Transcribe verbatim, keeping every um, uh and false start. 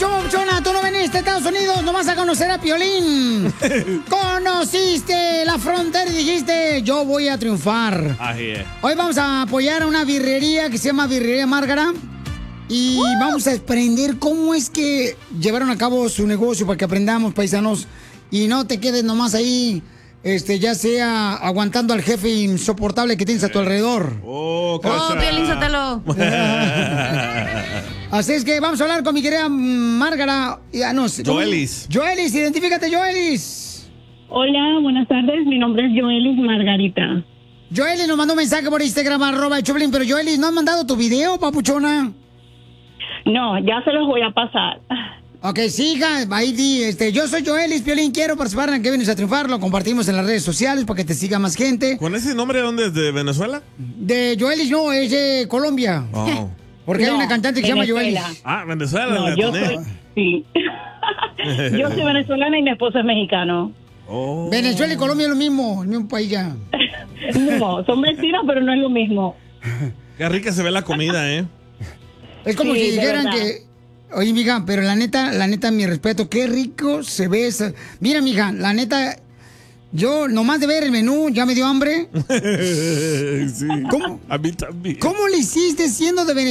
papuchón, papuchona, tú no viniste a Estados Unidos nomás a conocer a Piolín. Conociste la frontera y dijiste, yo voy a triunfar. Así es. Hoy vamos a apoyar a una birrería que se llama Birrería Márgara. Y uh. vamos a aprender cómo es que llevaron a cabo su negocio para que aprendamos, paisanos. Y no te quedes nomás ahí, este, ya sea aguantando al jefe insoportable que tienes a tu alrededor. Oh, oh Piolín Sotelo. Así es que vamos a hablar con mi querida Márgara. Ah, no, Joelis. Joelis, identifícate, Joelis. Hola, buenas tardes. Mi nombre es Joelis Margarita. Joelis nos mandó un mensaje por Instagram, arroba el Choplin, pero Joelis, ¿no has mandado tu video, papuchona? No, ya se los voy a pasar. Ok, siga, ahí di, este, yo soy Joelis, Piolín, quiero participar en Que Vienes a Triunfar, lo compartimos en las redes sociales para que te siga más gente. ¿Con ese nombre de dónde es? ¿De Venezuela? De Joelis, no, es de Colombia. Oh. Porque no, hay una cantante que se llama Joelis. Ah, Venezuela, no, la yo soy, sí. Yo soy venezolana y mi esposo es mexicano. Oh. Venezuela y Colombia es lo mismo, el mismo país ya. No, son vecinos, pero no es lo mismo. Qué rica se ve la comida, ¿eh? Es como sí, si dijeran verdad. que... Oye, mija, pero la neta, la neta, mi respeto, qué rico se ve esa... Mira, mija, la neta, yo nomás de ver el menú ya me dio hambre. Sí, ¿Cómo? A mí también. ¿Cómo le hiciste siendo de Venezuela?